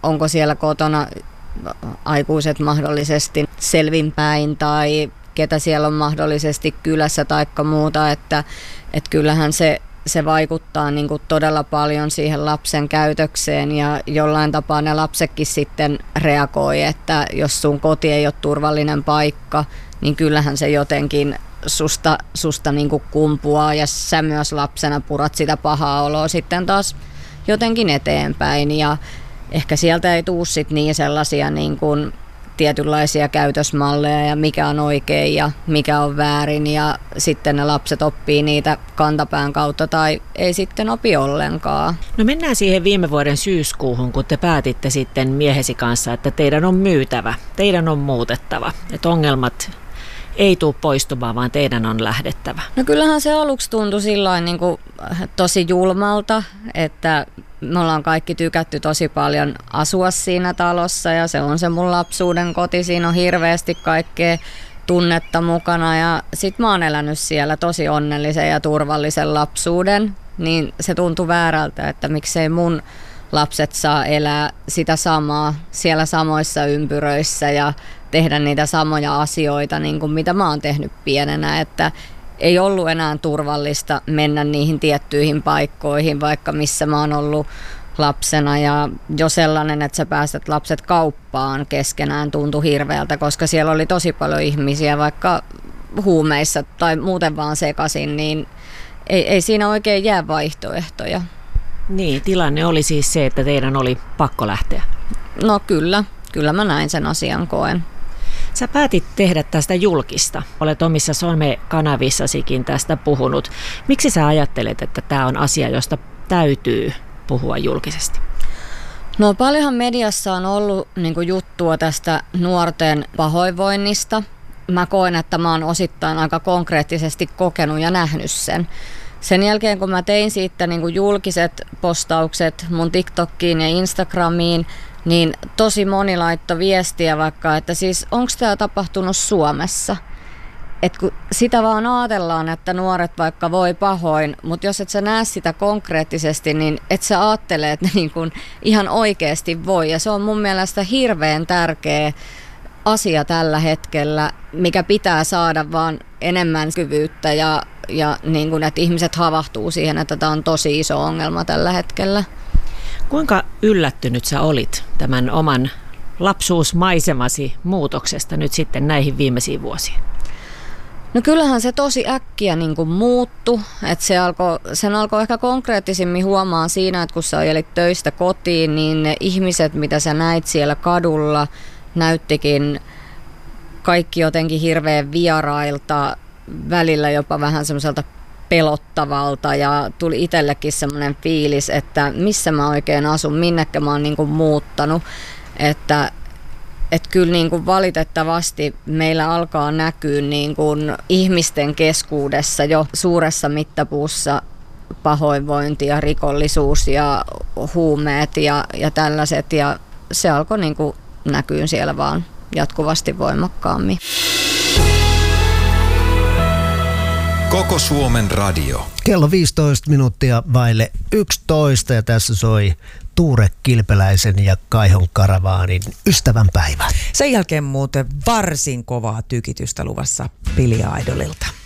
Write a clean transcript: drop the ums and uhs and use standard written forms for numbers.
onko siellä kotona aikuiset mahdollisesti selvinpäin tai ketä siellä on mahdollisesti kylässä tai muuta, että kyllähän se vaikuttaa niin kuin todella paljon siihen lapsen käytökseen ja jollain tapaa ne lapsetkin sitten reagoi, että jos sun koti ei ole turvallinen paikka, niin kyllähän se jotenkin susta niin kuin kumpuaa ja sä myös lapsena purat sitä pahaa oloa sitten taas jotenkin eteenpäin ja ehkä sieltä ei tule sit niin sellaisia niin kuin tietynlaisia käytösmalleja ja mikä on oikein ja mikä on väärin ja sitten ne lapset oppii niitä kantapään kautta tai ei sitten opi ollenkaan. No mennään siihen viime vuoden syyskuuhun, kun te päätitte sitten miehesi kanssa, että teidän on myytävä, teidän on muutettava, että ongelmat ei tule poistumaan, vaan teidän on lähdettävä. No kyllähän se aluksi tuntui sillain niin kuin tosi julmalta, että me ollaan kaikki tykätty tosi paljon asua siinä talossa ja se on se mun lapsuuden koti. Siinä on hirveästi kaikkea tunnetta mukana ja sit mä oon elänyt siellä tosi onnellisen ja turvallisen lapsuuden. Niin se tuntui väärältä, että miksei mun lapset saa elää sitä samaa siellä samoissa ympyröissä ja tehdä niitä samoja asioita niin kuin mitä mä oon tehnyt pienenä, että ei ollut enää turvallista mennä niihin tiettyihin paikkoihin, vaikka missä mä oon ollut lapsena. Ja jo sellainen, että sä päästät lapset kauppaan keskenään tuntui hirveältä, koska siellä oli tosi paljon ihmisiä, vaikka huumeissa tai muuten vaan sekaisin, niin ei siinä oikein jää vaihtoehtoja. Niin, tilanne oli siis se, että teidän oli pakko lähteä. No kyllä mä näin sen asian koen. Sä päätit tehdä tästä julkista. Olet omissa some-kanavissasikin tästä puhunut. Miksi sä ajattelet, että tämä on asia, josta täytyy puhua julkisesti? No paljonhan mediassa on ollut niin kuin juttua tästä nuorten pahoinvoinnista. Mä koen, että mä oon osittain aika konkreettisesti kokenut ja nähnyt sen. Sen jälkeen kun mä tein siitä niin kuin julkiset postaukset mun TikTokiin ja Instagramiin, niin tosi moni laittoi viestiä vaikka, että siis onko tämä tapahtunut Suomessa? Et kun sitä vaan ajatellaan, että nuoret vaikka voi pahoin, mutta jos et sä näe sitä konkreettisesti, niin et sä ajattele, että ne niin kun ihan oikeasti voi. Ja se on mun mielestä hirveän tärkeä asia tällä hetkellä, mikä pitää saada vaan enemmän kyvyyttä ja niin kun, että ihmiset havahtuu siihen, että tämä on tosi iso ongelma tällä hetkellä. Kuinka yllättynyt sä olit tämän oman lapsuusmaisemasi muutoksesta nyt sitten näihin viimeisiin vuosiin? No kyllähän se tosi äkkiä niin kuin muuttui, että sen alkoi ehkä konkreettisimmin huomaan siinä, että kun sä ajelit töistä kotiin, niin ne ihmiset, mitä sä näit siellä kadulla, näyttikin kaikki jotenkin hirveän vierailta, välillä jopa vähän semmoiselta pelottavalta ja tuli itsellekin semmoinen fiilis, että missä mä oikein asun, minnekä mä oon niin kuin muuttanut, että kyllä niin kuin valitettavasti meillä alkaa näkyä niin kuin ihmisten keskuudessa jo suuressa mittapuussa pahoinvointi ja rikollisuus ja huumeet ja tällaiset ja se alkoi niin kuin näkyä siellä vaan jatkuvasti voimakkaammin. Koko Suomen radio. Kello 15 minuuttia vaille 11 ja tässä soi Tuure Kilpeläisen ja Kaihon Karavaanin ystävänpäivä. Sen jälkeen muuten varsin kovaa tykitystä luvassa Billy Idolilta.